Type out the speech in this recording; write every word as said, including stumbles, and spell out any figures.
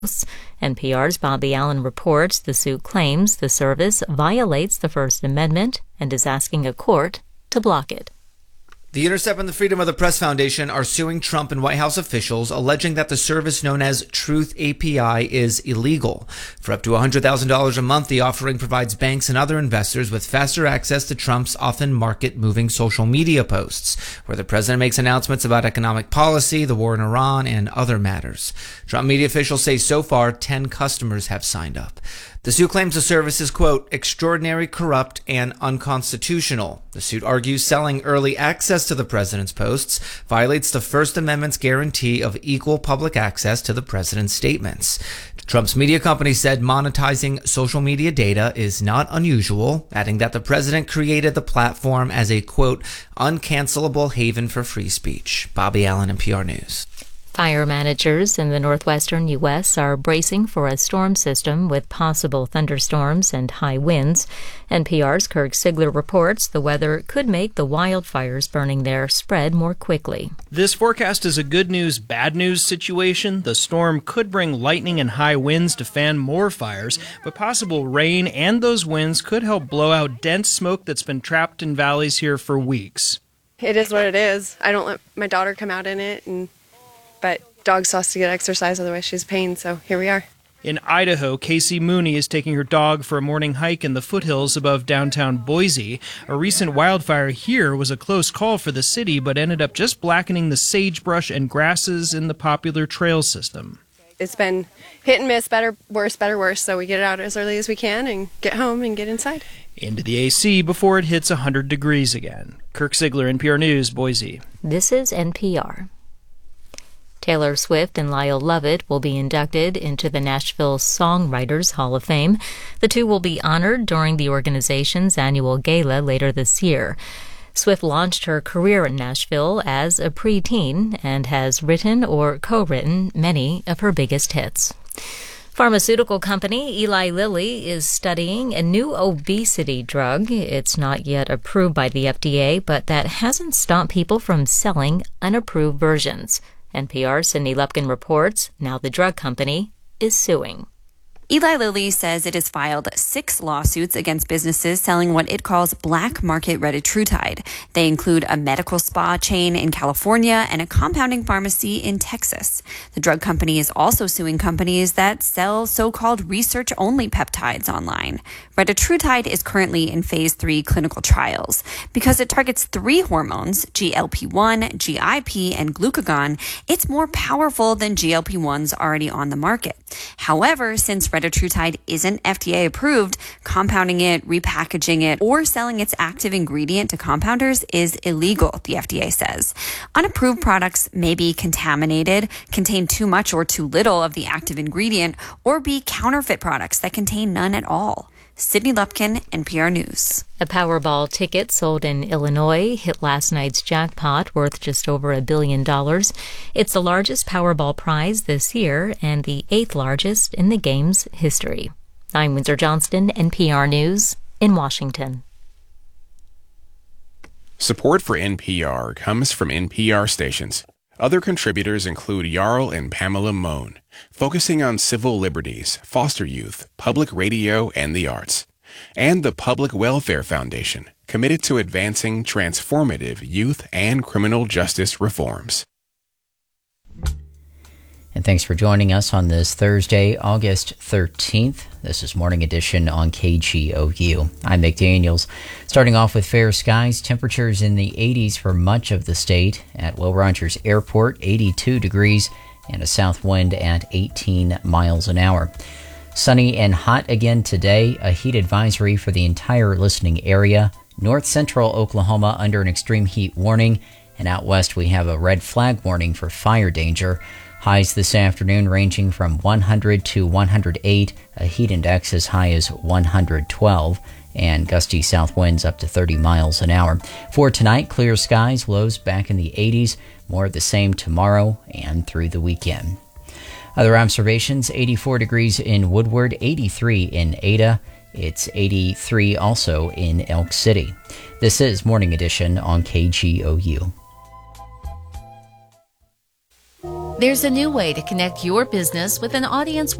N P R's Bobby Allen reports the suit claims the service violates the First Amendment and is asking a court to block it. The Intercept and the Freedom of the Press Foundation are suing Trump and White House officials, alleging that the service known as Truth A P I is illegal. For up to one hundred thousand dollars a month, the offering provides banks and other investors with faster access to Trump's often market-moving social media posts, where the president makes announcements about economic policy, the war in Iran, and other matters. Trump media officials say so far ten customers have signed up. The suit claims the service is, quote, extraordinary, corrupt, and unconstitutional. The suit argues selling early access to the president's posts violates the First Amendment's guarantee of equal public access to the president's statements. Trump's media company said monetizing social media data is not unusual, adding that the president created the platform as a, quote, uncancelable haven for free speech. Bobby Allen, N P R News. Fire managers in the northwestern U S are bracing for a storm system with possible thunderstorms and high winds. N P R's Kirk Sigler reports the weather could make the wildfires burning there spread more quickly. This forecast is a good news, bad news situation. The storm could bring lightning and high winds to fan more fires, but possible rain and those winds could help blow out dense smoke that's been trapped in valleys here for weeks. It is what it is. I don't let my daughter come out in it, and but dog has to get exercise, otherwise she's pain, so here we are. In Idaho, Casey Mooney is taking her dog for a morning hike in the foothills above downtown Boise. A recent wildfire here was a close call for the city, but ended up just blackening the sagebrush and grasses in the popular trail system. It's been hit and miss, better, worse, better, worse, so we get it out as early as we can and get home and get inside. Into the A C before it hits one hundred degrees again. Kirk Sigler, N P R News, Boise. This is N P R. Taylor Swift and Lyle Lovett will be inducted into the Nashville Songwriters Hall of Fame. The two will be honored during the organization's annual gala later this year. Swift launched her career in Nashville as a preteen and has written or co-written many of her biggest hits. Pharmaceutical company Eli Lilly is studying a new obesity drug. It's not yet approved by the F D A, but that hasn't stopped people from selling unapproved versions. N P R's Sydney Lupkin reports now the drug company is suing. Eli Lilly says it has filed six lawsuits against businesses selling what it calls black market retatrutide. They include a medical spa chain in California and a compounding pharmacy in Texas. The drug company is also suing companies that sell so-called research-only peptides online. Retatrutide is currently in phase three clinical trials. Because it targets three hormones, G L P one, G I P, and glucagon, it's more powerful than G L P ones already on the market. However, since retatrutide isn't F D A approved, compounding it, repackaging it, or selling its active ingredient to compounders is illegal, the F D A says. Unapproved products may be contaminated, contain too much or too little of the active ingredient, or be counterfeit products that contain none at all. Sydney Lupkin, N P R News. A Powerball ticket sold in Illinois hit last night's jackpot, worth just over a billion dollars. It's the largest Powerball prize this year and the eighth largest in the game's history. I'm Windsor Johnston, N P R News in Washington. Support for N P R comes from N P R stations. Other contributors include Jarl and Pamela Mohn, focusing on civil liberties, foster youth, public radio, and the arts. And the Public Welfare Foundation, committed to advancing transformative youth and criminal justice reforms. And thanks for joining us on this Thursday, August thirteenth. This is Morning Edition on K G O U. I'm Mick Daniels. Starting off with fair skies, temperatures in the eighties for much of the state. At Will Rogers Airport, eighty-two degrees, and a south wind at eighteen miles an hour. Sunny and hot again today, a heat advisory for the entire listening area. North central Oklahoma under an extreme heat warning, and out west we have a red flag warning for fire danger. Highs this afternoon ranging from one hundred to one hundred eight, a heat index as high as one hundred twelve, and gusty south winds up to thirty miles an hour. For tonight, clear skies, lows back in the eighties, more of the same tomorrow and through the weekend. Other observations, eighty-four degrees in Woodward, eighty-three in Ada. It's eighty-three also in Elk City. This is Morning Edition on K G O U. There's a new way to connect your business with an audience